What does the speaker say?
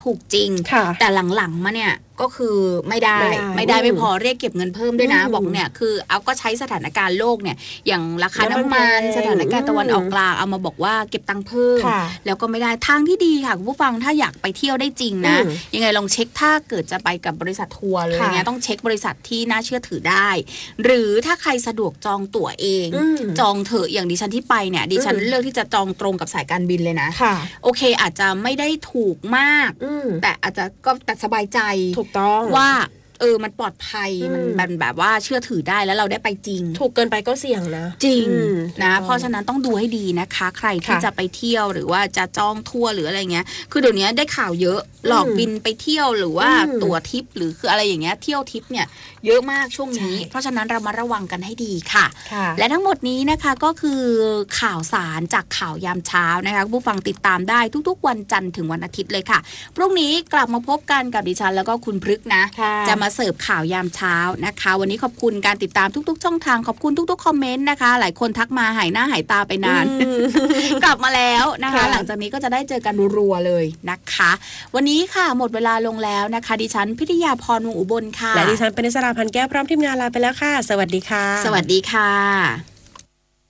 ถูกจริงแต่หลังๆมาเนี่ยก็คือไม่ได้ไม่พอเรียกเก็บเงินเพิ่มด้วยนะบอกเนี่ยคือเอาก็ใช้สถานการณ์โลกเนี่ยอย่างราคาน้ำมันสถานการณ์ตะวันออกกลางเอามาบอกว่าเก็บตังค์เพิ่มแล้วก็ไม่ได้ทางที่ดีค่ะคุณผู้ฟังถ้าอยากไปเที่ยวได้จริงนะยังไงลองเช็คถ้าเกิดจะไปกับบริษัททัวร์เลยเนี่ยต้องเช็คบริษัทที่น่าเชื่อถือได้หรือถ้าใครสะดวกจองตั๋วเองจองเถอะอย่างดิฉันที่ไปเนี่ยดิฉันเลือกที่จะจองตรงกับสายการบินเลยนะโอเคอาจจะไม่ได้ถูกมากแต่อาจจะก็แต่สบายใจถูกต้องว่ามันปลอดภัยมันแบบว่าเชื่อถือได้แล้วเราได้ไปจริงถูกเกินไปก็เสี่ยงนะจริงนะเพราะฉะนั้นต้องดูให้ดีนะคะใครที่จะไปเที่ยวหรือว่าจะจองทัวร์หรืออะไรเงี้ยคือเดี๋ยวนี้ได้ข่าวเยอะหลอกบินไปเที่ยวหรือว่าตั๋วทิปหรือคืออะไรอย่างเงี้ยเที่ยวทิปเนี่ยเยอะมากช่วงนี้เพราะฉะนั้นเรามาระวังกันให้ดีค่ะและทั้งหมดนี้นะคะก็คือข่าวสารจากข่าวยามเช้านะคะผู้ฟังติดตามได้ทุกๆวันจันทร์ถึงวันอาทิตย์เลยค่ะพรุ่งนี้กลับมาพบกันกับดิฉันแล้วก็คุณพฤกษ์นะจะมาเสิร์ฟข่าวยามเช้านะคะวันนี้ขอบคุณการติดตามทุกๆช่องทางขอบคุณทุกๆคอมเมนต์นะคะหลายคนทักมาหายหน้าหายตาไปนาน กลับมาแล้วนะคะหลังจากนี้ก็จะได้เจอกันรัวๆเลยนะคะวันนี้ค่ะหมดเวลาลงแล้วนะคะดิฉันพิทยาพรวงศ์อุบลค่ะและดิฉันปณิสราพันธ์แก้วพร้อมทีมงานลาไปแล้วค่ะสวัสดีค่ะสวัสดีค่ะ